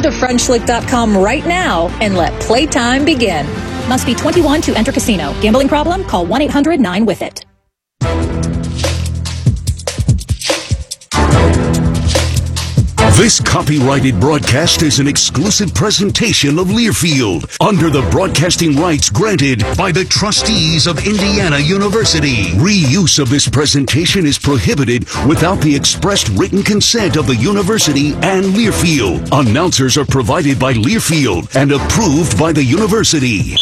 to FrenchLick.com right now and let playtime begin. Must be 21 to enter casino. Gambling problem? Call 1-800-9-WITH-IT. This copyrighted broadcast is an exclusive presentation of Learfield under the broadcasting rights granted by the trustees of Indiana University. Reuse of this presentation is prohibited without the expressed written consent of the university and Learfield. Announcers are provided by Learfield and approved by the university.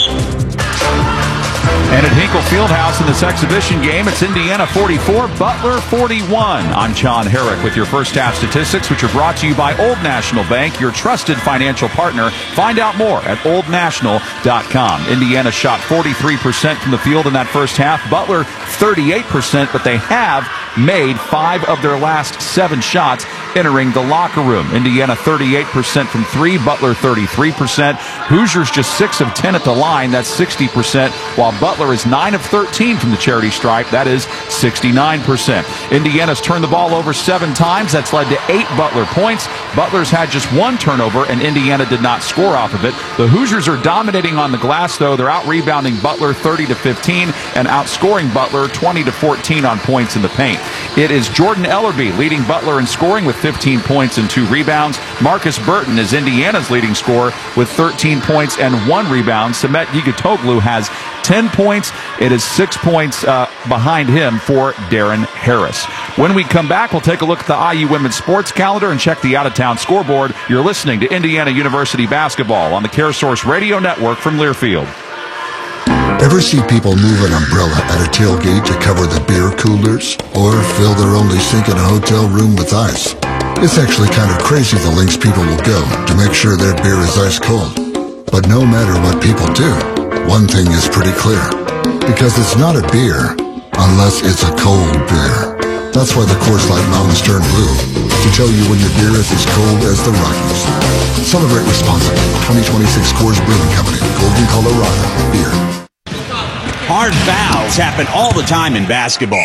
And at Hinkle Fieldhouse in this exhibition game, it's Indiana 44, Butler 41. I'm John Herrick with your first half statistics, which are brought to you by Old National Bank, your trusted financial partner. Find out more at oldnational.com. Indiana shot 43% from the field in that first half. Butler 38%, but they have made 5 of their last 7 shots entering the locker room. Indiana 38% from 3, Butler 33%. Hoosiers just 6 of 10 at the line, that's 60%, while Butler is 9 of 13 from the charity stripe, that is 69%. Indiana's turned the ball over 7 times, that's led to 8 Butler points. Butler's had just 1 turnover, and Indiana did not score off of it. The Hoosiers are dominating on the glass, though. They're out-rebounding Butler 30-15 and outscoring Butler 20-14 on points in the paint. It is Jordan Ellerby leading Butler in scoring with 15 points and 2 rebounds. Marcus Burton is Indiana's leading scorer with 13 points and 1 rebound. Samet Yigitoglu has 10 points. It is 6 points behind him for Darren Harris. When we come back, we'll take a look at the IU women's sports calendar and check the out-of-town scoreboard. You're listening to Indiana University basketball on the CareSource Radio Network from Learfield. Ever see people move an umbrella at a tailgate to cover the beer coolers? Or fill their only sink in a hotel room with ice? It's actually kind of crazy the lengths people will go to make sure their beer is ice cold. But no matter what people do, one thing is pretty clear. Because it's not a beer unless it's a cold beer. That's why the Coors Light mountains turn blue, to tell you when your beer is as cold as the Rockies. Celebrate responsibly. 2026 Coors Brewing Company, Golden, Colorado. Beer. Hard fouls happen all the time in basketball.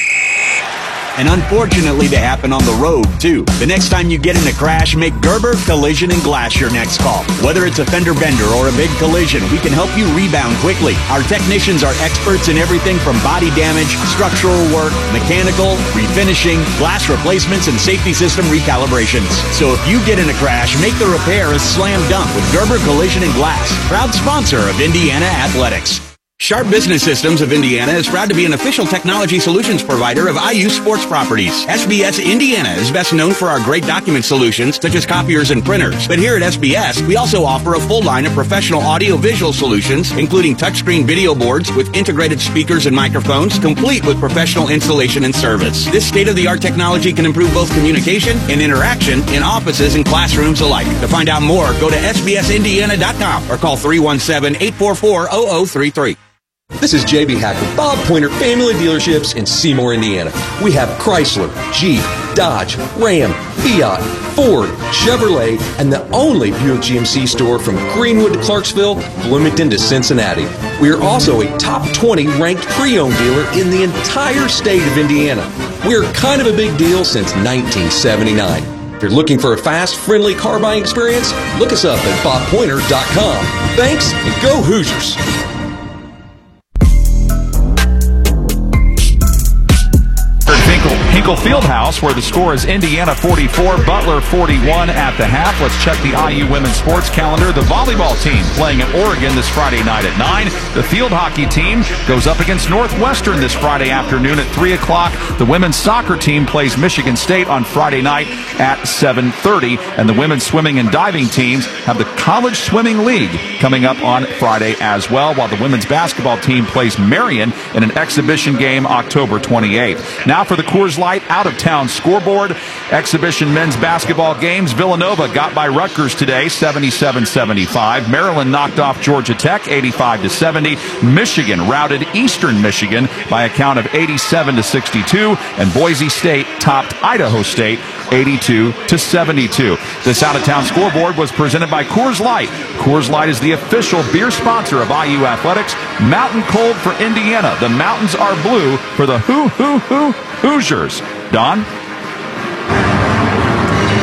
And unfortunately, they happen on the road, too. The next time you get in a crash, make Gerber Collision and Glass your next call. Whether it's a fender bender or a big collision, we can help you rebound quickly. Our technicians are experts in everything from body damage, structural work, mechanical, refinishing, glass replacements, and safety system recalibrations. So if you get in a crash, make the repair a slam dunk with Gerber Collision and Glass, proud sponsor of Indiana Athletics. Sharp Business Systems of Indiana is proud to be an official technology solutions provider of IU Sports Properties. SBS Indiana is best known for our great document solutions, such as copiers and printers. But here at SBS, we also offer a full line of professional audio-visual solutions, including touchscreen video boards with integrated speakers and microphones, complete with professional installation and service. This state-of-the-art technology can improve both communication and interaction in offices and classrooms alike. To find out more, go to sbsindiana.com or call 317-844-0033. This is JB Hack with Bob Pointer Family Dealerships in Seymour, Indiana. We have Chrysler, Jeep, Dodge, Ram, Fiat, Ford, Chevrolet, and the only Buick GMC store from Greenwood to Clarksville, Bloomington to Cincinnati. We are also a top 20 ranked pre-owned dealer in the entire state of Indiana. We're kind of a big deal since 1979. If you're looking for a fast, friendly car buying experience, look us up at bobpointer.com. Thanks, and go Hoosiers! Hinkle Fieldhouse, where the score is Indiana 44, Butler 41 at the half. Let's check the IU women's sports calendar. The volleyball team playing at Oregon this Friday night at 9. The field hockey team goes up against Northwestern this Friday afternoon at 3 o'clock. The women's soccer team plays Michigan State on Friday night at 7:30. And the women's swimming and diving teams have the College Swimming League coming up on Friday as well, while the women's basketball team plays Marion in an exhibition game October 28th. Now for the Coors Light out-of-town scoreboard. Exhibition men's basketball games. Villanova got by Rutgers today, 77-75. Maryland knocked off Georgia Tech, 85-70. Michigan routed Eastern Michigan by a count of 87-62. And Boise State topped Idaho State, 82-72. This out-of-town scoreboard was presented by Coors Light. Coors Light is the official beer sponsor of IU Athletics. Mountain cold for Indiana. The mountains are blue for the Hoosiers. Don?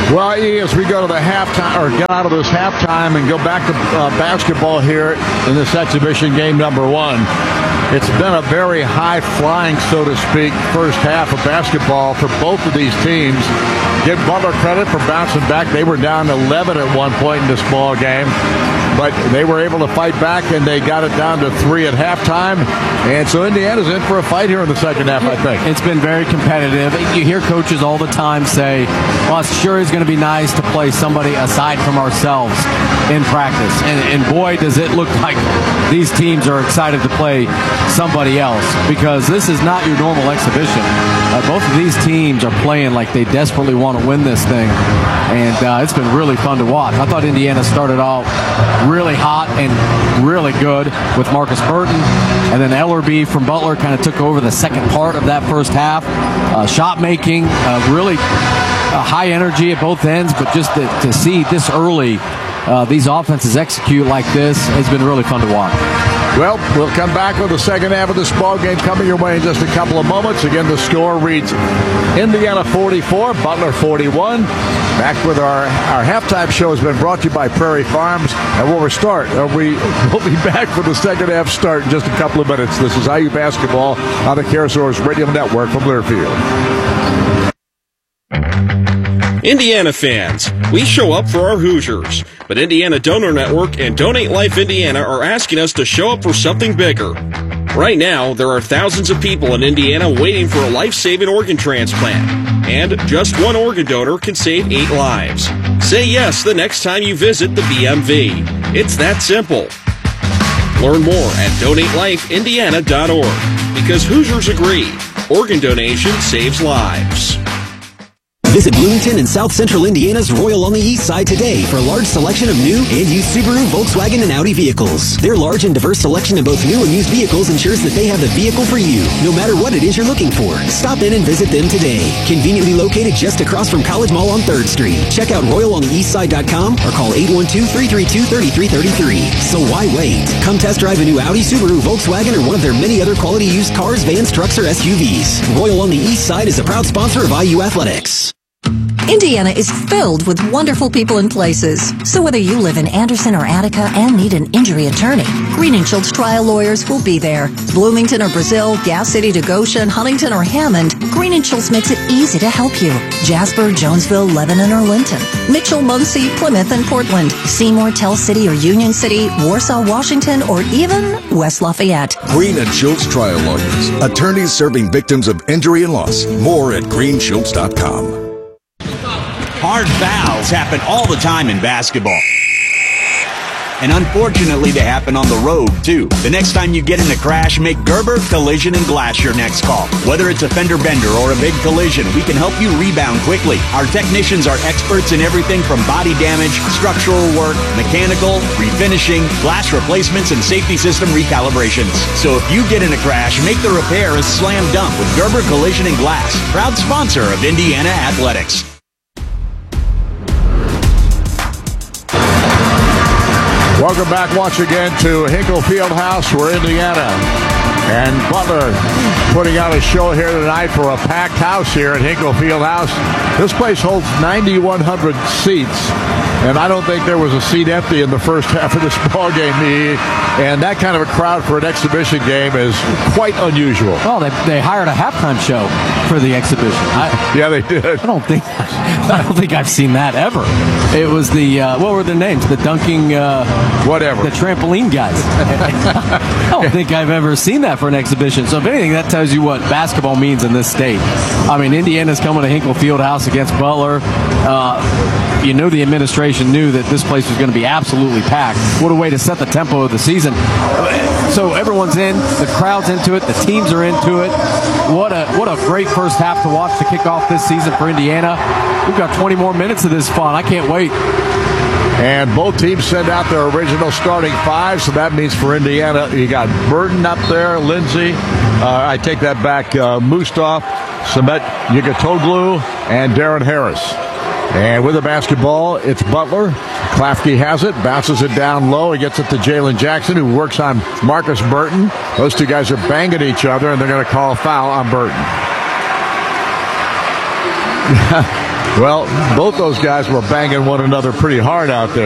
Well, as we go to the halftime, or get out of this halftime and go back to basketball here in this exhibition game number 1, it's been a very high-flying, so to speak, first half of basketball for both of these teams. Give Butler credit for bouncing back. They were down 11 at one point in this ball game, but they were able to fight back, and they got it down to 3 at halftime. And so Indiana's in for a fight here in the second half, I think. It's been very competitive. You hear coaches all the time say, well, it sure is going to be nice to play somebody aside from ourselves in practice. And boy, does it look like these teams are excited to play somebody else, because this is not your normal exhibition. Both of these teams are playing like they desperately want to win this thing, and it's been really fun to watch. I thought Indiana started off really hot and really good with Marcus Burton, and then Ellerbe from Butler kind of took over the second part of that first half. Shot making, really high energy at both ends, but just to see this early these offenses execute like this has been really fun to watch. Well, we'll come back with the second half of this ball game coming your way in just a couple of moments. Again, the score reads Indiana 44, Butler 41. Back with our halftime show has been brought to you by Prairie Farms, and we'll be back for the second half start in just a couple of minutes. This is IU Basketball on the CareSource Radio Network from Learfield. Indiana fans, we show up for our Hoosiers, but Indiana Donor Network and Donate Life Indiana are asking us to show up for something bigger. Right now, there are thousands of people in Indiana waiting for a life-saving organ transplant, and just one organ donor can save 8 lives. Say yes the next time you visit the BMV. It's that simple. Learn more at donatelifeindiana.org, because Hoosiers agree, organ donation saves lives. Visit Bloomington and South Central Indiana's Royal on the East Side today for a large selection of new and used Subaru, Volkswagen, and Audi vehicles. Their large and diverse selection of both new and used vehicles ensures that they have the vehicle for you, no matter what it is you're looking for. Stop in and visit them today. Conveniently located just across from College Mall on 3rd Street. Check out RoyalOnTheEastSide.com or call 812-332-3333. So why wait? Come test drive a new Audi, Subaru, Volkswagen, or one of their many other quality used cars, vans, trucks, or SUVs. Royal on the East Side is a proud sponsor of IU Athletics. Indiana is filled with wonderful people and places. So whether you live in Anderson or Attica and need an injury attorney, Green & Schultz Trial Lawyers will be there. Bloomington or Brazil, Gas City to Goshen, Huntington or Hammond, Green & Schultz makes it easy to help you. Jasper, Jonesville, Lebanon or Linton, Mitchell, Muncie, Plymouth and Portland, Seymour, Tell City or Union City, Warsaw, Washington, or even West Lafayette. Green & Schultz Trial Lawyers, attorneys serving victims of injury and loss. More at greenschultz.com. Hard fouls happen all the time in basketball. And unfortunately, they happen on the road, too. The next time you get in a crash, make Gerber Collision and Glass your next call. Whether it's a fender bender or a big collision, we can help you rebound quickly. Our technicians are experts in everything from body damage, structural work, mechanical, refinishing, glass replacements, and safety system recalibrations. So if you get in a crash, make the repair a slam dunk with Gerber Collision and Glass, proud sponsor of Indiana Athletics. Welcome back once again to Hinkle Fieldhouse. We're Indiana and Butler putting out a show here tonight for a packed house here at Hinkle Fieldhouse. This place holds 9,100 seats, and I don't think there was a seat empty in the first half of this ball game. And that kind of a crowd for an exhibition game is quite unusual. Well, they hired a halftime show for the exhibition. Yeah, they did. I don't think I've seen that ever. It was the what were their names? The dunking, whatever, the trampoline guys. I don't think I've ever seen that for an exhibition. So if anything, that tells you what basketball means in this state. I mean, Indiana's coming to Hinkle Fieldhouse against Butler. You know, the administration knew that this place was going to be absolutely packed. What a way to set the tempo of the season. So everyone's in, the crowd's into it, the teams are into it. What a great first half to watch to kick off this season for Indiana. We've got 20 more minutes of this fun. I can't wait. And both teams send out their original starting 5, so that means for Indiana, you got Burton up there, Lindsey, I take that back, Mustaf, Samet Yugotoglu, and Darren Harris. And with the basketball, it's Butler. Klafke has it, bounces it down low. He gets it to Jalen Jackson, who works on Marcus Burton. Those two guys are banging each other, and they're going to call a foul on Burton. Well, both those guys were banging one another pretty hard out there.